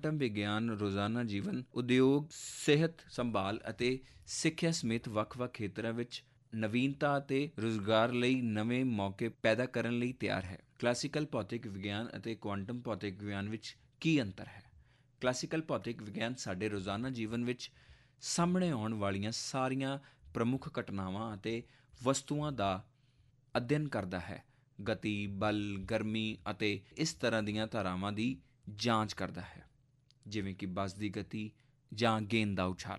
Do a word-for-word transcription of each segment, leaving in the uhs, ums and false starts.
Quantum ਵਿਗਿਆਨ ਰੋਜ਼ਾਨਾ ਜੀਵਨ, ਉਦਯੋਗ, ਸਿਹਤ ਸੰਭਾਲ ਅਤੇ ਸਿੱਖਿਆ ਸਮੇਤ ਵੱਖ-ਵੱਖ ਖੇਤਰਾਂ ਵਿੱਚ ਨਵੀਨਤਾ ਅਤੇ ਰੁਜ਼ਗਾਰ ਲਈ ਨਵੇਂ ਮੌਕੇ ਪੈਦਾ ਕਰਨ ਲਈ ਤਿਆਰ ਹੈ। ਕਲਾਸੀਕਲ ਭੌਤਿਕ ਵਿਗਿਆਨ ਅਤੇ ਕੁਆਂਟਮ ਭੌਤਿਕ ਵਿਗਿਆਨ ਵਿੱਚ ਕੀ ਅੰਤਰ ਹੈ? ਕਲਾਸੀਕਲ ਭੌਤਿਕ ਵਿਗਿਆਨ ਸਾਡੇ ਰੋਜ਼ਾਨਾ ਜੀਵਨ ਵਿੱਚ ਸਾਹਮਣੇ ਆਉਣ ਵਾਲੀਆਂ ਸਾਰੀਆਂ ਪ੍ਰਮੁੱਖ ਘਟਨਾਵਾਂ ਅਤੇ ਵਸਤੂਆਂ ਦਾ ਅਧਿਐਨ ਕਰਦਾ ਹੈ। ਗਤੀ, ਬਲ, ਗਰਮੀ ਅਤੇ ਇਸ ਤਰ੍ਹਾਂ ਦੀਆਂ ਧਾਰਾਵਾਂ ਦੀ ਜਾਂਚ ਕਰਦਾ ਹੈ, ਜਿਵੇਂ ਕਿ ਬੱਸ ਦੀ ਗਤੀ ਜਾਂ ਗੇਂਦ ਦਾ ਉਛਾਲ।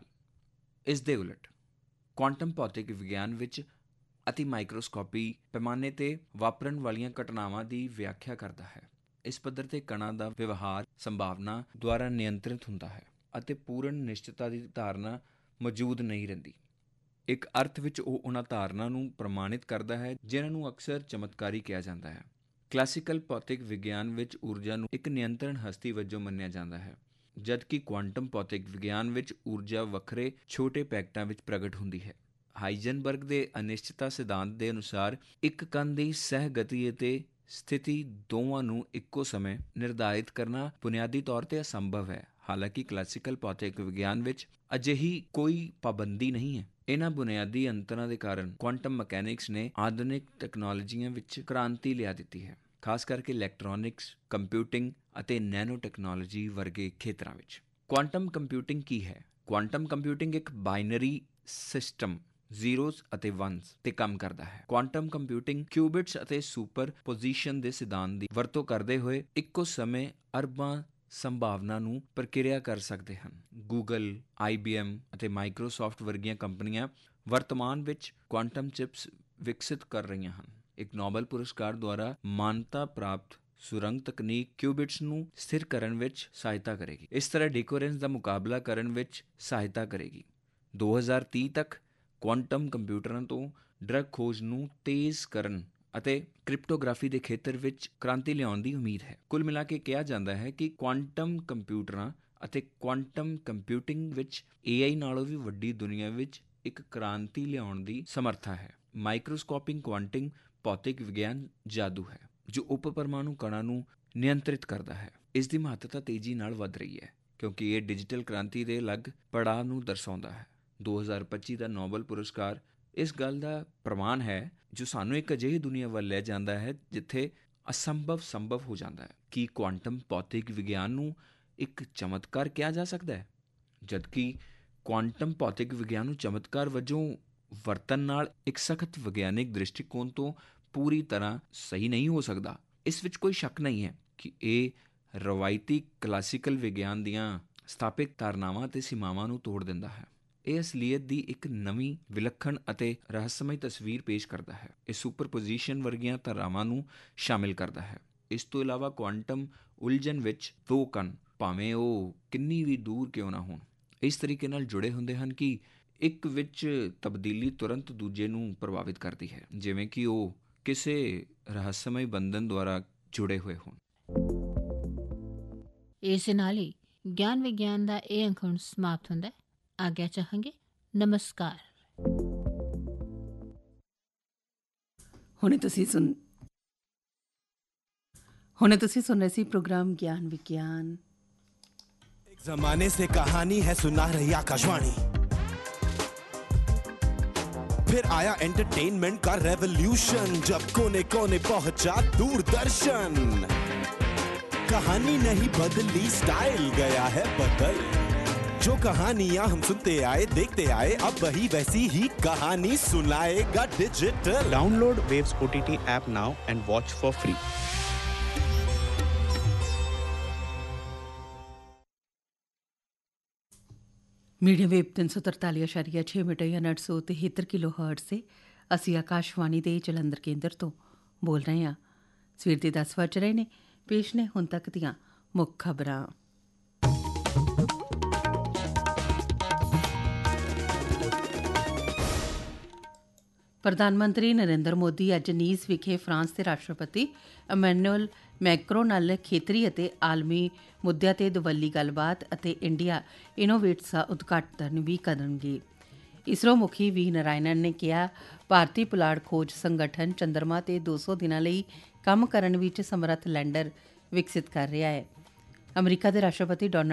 ਇਸ ਦੇ ਉਲਟ ਕੁਆਂਟਮ ਭੌਤਿਕ ਵਿਗਿਆਨ ਵਿੱਚ ਅਤੀ ਮਾਈਕਰੋਸਕੋਪੀ ਪੈਮਾਨੇ 'ਤੇ ਵਾਪਰਨ ਵਾਲੀਆਂ ਘਟਨਾਵਾਂ ਦੀ ਵਿਆਖਿਆ ਕਰਦਾ ਹੈ। ਇਸ ਪੱਧਰ 'ਤੇ ਕਣਾਂ ਦਾ ਵਿਵਹਾਰ ਸੰਭਾਵਨਾ ਦੁਆਰਾ ਨਿਯੰਤਰਿਤ ਹੁੰਦਾ ਹੈ ਅਤੇ ਪੂਰਨ ਨਿਸ਼ਚਿਤਤਾ ਦੀ ਧਾਰਨਾ ਮੌਜੂਦ ਨਹੀਂ ਰਹਿੰਦੀ। ਇੱਕ ਅਰਥ ਵਿੱਚ ਉਹ ਉਹਨਾਂ ਧਾਰਨਾ ਨੂੰ ਪ੍ਰਮਾਣਿਤ ਕਰਦਾ ਹੈ ਜਿਨ੍ਹਾਂ ਨੂੰ ਅਕਸਰ ਚਮਤਕਾਰੀ ਕਿਹਾ ਜਾਂਦਾ ਹੈ। ਕਲਾਸੀਕਲ ਭੌਤਿਕ ਵਿਗਿਆਨ ਵਿੱਚ ਊਰਜਾ ਨੂੰ ਇੱਕ ਨਿਯੰਤਰਣ ਹਸਤੀ ਵਜੋਂ ਮੰਨਿਆ ਜਾਂਦਾ ਹੈ, ਜਦਕਿ ਕੁਆਂਟਮ ਭੌਤਿਕ ਵਿਗਿਆਨ ਵਿੱਚ ਊਰਜਾ ਵੱਖਰੇ ਛੋਟੇ ਪੈਕਟਾਂ ਵਿੱਚ ਪ੍ਰਗਟ ਹੁੰਦੀ ਹੈ। ਹਾਈਜ਼ਨਬਰਗ ਦੇ ਅਨਿਸ਼ਚਿਤਤਾ ਸਿਧਾਂਤ ਦੇ ਅਨੁਸਾਰ ਇੱਕ ਕਣ ਦੀ ਸਹਿਗਤੀ ਅਤੇ ਸਥਿਤੀ ਦੋਵਾਂ ਨੂੰ ਇੱਕੋ ਸਮੇਂ ਨਿਰਧਾਰਿਤ ਕਰਨਾ ਬੁਨਿਆਦੀ ਤੌਰ 'ਤੇ ਅਸੰਭਵ ਹੈ। ਹਾਲਾਂਕਿ ਕਲਾਸੀਕਲ ਭੌਤਿਕ ਵਿਗਿਆਨ ਵਿੱਚ ਅਜਿਹੀ ਕੋਈ ਪਾਬੰਦੀ ਨਹੀਂ ਹੈ। ਇਹਨਾਂ ਬੁਨਿਆਦੀ ਅੰਤਰਾਂ ਦੇ ਕਾਰਨ ਕੁਆਂਟਮ ਮਕੈਨਿਕਸ ਨੇ ਆਧੁਨਿਕ ਟੈਕਨੋਲੋਜੀਆਂ ਵਿੱਚ ਕ੍ਰਾਂਤੀ ਲਿਆ ਦਿੱਤੀ ਹੈ, ਖਾਸ ਕਰਕੇ ਇਲੈਕਟ੍ਰੋਨਿਕਸ, ਕੰਪਿਊਟਿੰਗ ਅਤੇ ਨੈਨੋ ਟੈਕਨੋਲੋਜੀ ਵਰਗੇ ਖੇਤਰਾਂ ਵਿੱਚ। ਕੁਆਂਟਮ ਕੰਪਿਊਟਿੰਗ ਕੀ ਹੈ? ਕੁਆਂਟਮ ਕੰਪਿਊਟਿੰਗ ਇੱਕ ਬਾਈਨਰੀ ਸਿਸਟਮ ਜ਼ੀਰੋਜ਼ ਅਤੇ ਵਨਜ਼ 'ਤੇ ਕੰਮ ਕਰਦਾ ਹੈ। ਕੁਆਂਟਮ ਕੰਪਿਊਟਿੰਗ ਕਿਊਬਿਟਸ ਅਤੇ ਸੁਪਰ ਪੋਜੀਸ਼ਨ ਦੇ ਸਿਧਾਂਤ ਦੀ ਵਰਤੋਂ ਕਰਦੇ ਹੋਏ ਇੱਕੋ ਸਮੇਂ ਅਰਬਾਂ ਸੰਭਾਵਨਾ ਨੂੰ ਪ੍ਰਕਿਰਿਆ ਕਰ ਸਕਦੇ ਹਨ। ਗੂਗਲ, ਆਈ ਬੀ ਐਮ ਅਤੇ ਮਾਈਕਰੋਸਾਫਟ ਵਰਗੀਆਂ ਕੰਪਨੀਆਂ ਵਰਤਮਾਨ ਵਿੱਚ ਕੁਆਂਟਮ ਚਿਪਸ ਵਿਕਸਿਤ ਕਰ ਰਹੀਆਂ ਹਨ। ਇੱਕ ਨੋਬਲ ਪੁਰਸਕਾਰ ਦੁਆਰਾ ਮਾਨਤਾ ਪ੍ਰਾਪਤ ਸੁਰੰਗ ਤਕਨੀਕ ਕਿਊਬਿਟਸ ਨੂੰ ਸਥਿਰ ਕਰਨ ਵਿੱਚ ਸਹਾਇਤਾ ਕਰੇਗੀ। ਇਸ ਤਰ੍ਹਾਂ ਡਿਕੋਰੈਂਸ ਦਾ ਮੁਕਾਬਲਾ ਕਰਨ ਵਿੱਚ ਸਹਾਇਤਾ ਕਰੇਗੀ। ਦੋ ਹਜ਼ਾਰ ਤੀਹ ਤੱਕ ਕੁਆਂਟਮ ਕੰਪਿਊਟਰਾਂ ਤੋਂ ਡਰੱਗ ਖੋਜ ਨੂੰ ਤੇਜ਼ ਕਰਨ ਅਤੇ ਕ੍ਰਿਪਟੋਗ੍ਰਾਫੀ ਦੇ ਖੇਤਰ ਵਿੱਚ ਕ੍ਰਾਂਤੀ ਲਿਆਉਣ ਦੀ ਉਮੀਦ ਹੈ। ਕੁੱਲ ਮਿਲਾ ਕੇ ਕਿਹਾ ਜਾਂਦਾ ਹੈ ਕਿ ਕੁਆਂਟਮ ਕੰਪਿਊਟਰਾਂ ਅਤੇ ਕੁਆਂਟਮ ਕੰਪਿਊਟਿੰਗ ਵਿੱਚ ਏ ਆਈ ਨਾਲੋਂ ਵੀ ਵੱਡੀ ਦੁਨੀਆ ਵਿੱਚ ਇੱਕ ਕ੍ਰਾਂਤੀ ਲਿਆਉਣ ਦੀ ਸਮਰੱਥਾ ਹੈ। ਮਾਈਕਰੋਸਕੋਪਿਕ ਕੁਆਂਟਿੰਗ ਭੌਤਿਕ ਵਿਗਿਆਨ ਜਾਦੂ ਹੈ ਜੋ ਉਪ ਪਰਮਾਣੂ ਕਣਾਂ ਨੂੰ ਨਿਯੰਤਰਿਤ ਕਰਦਾ ਹੈ। ਇਸ ਦੀ ਮਹੱਤਤਾ ਤੇਜ਼ੀ ਨਾਲ ਵੱਧ ਰਹੀ ਹੈ ਕਿਉਂਕਿ ਇਹ ਡਿਜੀਟਲ ਕ੍ਰਾਂਤੀ ਦੇ ਅਲੱਗ ਪੜਾਅ ਨੂੰ ਦਰਸਾਉਂਦਾ ਹੈ। ਦੋ ਹਜ਼ਾਰ ਪੱਚੀ ਦਾ ਨੋਬਲ ਪੁਰਸਕਾਰ ਇਸ ਗੱਲ ਦਾ ਪ੍ਰਮਾਣ ਹੈ ਜੋ ਸਾਨੂੰ ਇੱਕ ਅਜਿਹੀ ਦੁਨੀਆ ਵੱਲ ਲੈ ਜਾਂਦਾ ਹੈ ਜਿੱਥੇ ਅਸੰਭਵ ਸੰਭਵ ਹੋ ਜਾਂਦਾ ਹੈ। ਕੀ ਕੁਆਂਟਮ ਭੌਤਿਕ ਵਿਗਿਆਨ ਨੂੰ ਇੱਕ ਚਮਤਕਾਰ ਕਿਹਾ ਜਾ ਸਕਦਾ ਹੈ? ਜਦਕਿ ਕੁਆਂਟਮ ਭੌਤਿਕ ਵਿਗਿਆਨ ਨੂੰ ਚਮਤਕਾਰ ਵਜੋਂ ਵਰਤਣ ਨਾਲ ਇੱਕ ਸਖਤ ਵਿਗਿਆਨਿਕ ਦ੍ਰਿਸ਼ਟੀਕੋਣ ਤੋਂ ਪੂਰੀ ਤਰ੍ਹਾਂ ਸਹੀ ਨਹੀਂ ਹੋ ਸਕਦਾ। ਇਸ ਵਿੱਚ ਕੋਈ ਸ਼ੱਕ ਨਹੀਂ ਹੈ ਕਿ ਇਹ ਰਵਾਇਤੀ ਕਲਾਸੀਕਲ ਵਿਗਿਆਨ ਦੀਆਂ ਸਥਾਪਿਤ ਧਾਰਨਾਵਾਂ ਅਤੇ ਸੀਮਾਵਾਂ ਨੂੰ ਤੋੜ ਦਿੰਦਾ ਹੈ। ਇਹ ਅਸਲੀਅਤ ਦੀ ਇੱਕ ਨਵੀਂ, ਵਿਲੱਖਣ ਅਤੇ ਰਹੱਸਮਈ ਤਸਵੀਰ ਪੇਸ਼ ਕਰਦਾ ਹੈ। ਇਹ ਸੁਪਰਪੋਜੀਸ਼ਨ ਵਰਗੀਆਂ ਧਾਰਾਵਾਂ ਨੂੰ ਸ਼ਾਮਿਲ ਕਰਦਾ ਹੈ। ਇਸ ਤੋਂ ਇਲਾਵਾ ਕੁਆਂਟਮ ਉਲਝਣ ਵਿੱਚ ਦੋ ਕਣ, ਭਾਵੇਂ ਉਹ ਕਿੰਨੀ ਵੀ ਦੂਰ ਕਿਉਂ ਨਾ ਹੋਣ, ਇਸ ਤਰੀਕੇ ਨਾਲ ਜੁੜੇ ਹੁੰਦੇ ਹਨ ਕਿ ਇੱਕ ਵਿੱਚ ਤਬਦੀਲੀ ਤੁਰੰਤ ਦੂਜੇ ਨੂੰ ਪ੍ਰਭਾਵਿਤ ਕਰਦੀ ਹੈ, ਜਿਵੇਂ ਕਿ ਉਹ ਕਿਸੇ ਰਹੱਸਮਈ ਬੰਧਨ ਦੁਆਰਾ ਜੁੜੇ ਹੋਏ ਹੋਣ। ਇਸ ਨਾਲ ਹੀ ਗਿਆਨ ਵਿਗਿਆਨ ਦਾ ਇਹ ਅੰਕ ਹੁਣ ਸਮਾਪਤ ਹੁੰਦਾ ਹੈ। ਆਗਿਆ ਚਾਹਾਂਗੇ। ਨਮਸਕਾਰ। ਹੁਣੇ ਤੁਸੀਂ ਸੁਣ ਹੁਣੇ ਤੁਸੀਂ ਸੁਣ ਰਹੇ ਸੀ ਪ੍ਰੋਗਰਾਮ ਗਿਆਨ ਵਿਗਿਆਨ। एक जमाने से कहानी है सुना रही आकाशवाणी, फिर आया एंटरटेनमेंट का रेवोल्यूशन, जब कोने कोने पहुंचा दूरदर्शन। कहानी नहीं बदली, स्टाइल गया है बदल, जो कहानियां हम सुनते आए देखते आए अब वही वैसी ही कहानी सुनाएगा digital. Download waves O T T app now and watch for free। Medium wave तीन सौ तरताली अशारिया छे मीटर या नठ सौ तिहत्तर किलो हर्ट से ਅਸੀਂ ਆਕਾਸ਼ਵਾਣੀ ਦੇ ਜਲੰਧਰ ਕੇਂਦਰ ਤੋਂ ਬੋਲ ਰਹੇ ਹਾਂ। ਸਵੇਰ ਦੇ ਦਸ ਵੱਜ ਰਹੇ ਨੇ। ਪੇਸ਼ ਨੇ ਹੁਣ ਤੱਕ ਦੀਆਂ ਮੁੱਖ ਖਬਰਾਂ। ਪ੍ਰਧਾਨ ਮੰਤਰੀ ਨਰਿੰਦਰ ਮੋਦੀ ਅੱਜ ਨੀਸ ਵਿਖੇ ਫਰਾਂਸ ਦੇ ਰਾਸ਼ਟਰਪਤੀ ਇਮੈਨੂਅਲ ਮੈਕਰੋਨ ਨਾਲ ਖੇਤਰੀ ਅਤੇ ਆਲਮੀ ਮੁੱਦਿਆਂ ਤੇ ਦੁਵੱਲੀ ਗੱਲਬਾਤ ਅਤੇ ਇੰਡੀਆ ਇਨੋਵੇਟਸ ਦਾ ਉਦਘਾਟਨ ਵੀ ਕਰਨਗੇ। ਇਸਰੋ ਮੁਖੀ ਵੀ ਨਾਰਾਇਣਨ ਨੇ ਕਿਹਾ, ਭਾਰਤੀ ਪੁਲਾੜ ਖੋਜ ਸੰਗਠਨ ਚੰਦਰਮਾ ਤੇ ਦੋ ਸੌ ਦਿਨਾਂ ਲਈ ਕੰਮ ਕਰਨ ਵਿੱਚ ਸਮਰੱਥ ਲੈਂਡਰ ਵਿਕਸਿਤ ਕਰ ਰਿਹਾ ਹੈ। ਅਮਰੀਕਾ ਦੇ ਰਾਸ਼ਟਰਪਤੀ ਡੋਨਾਲਡ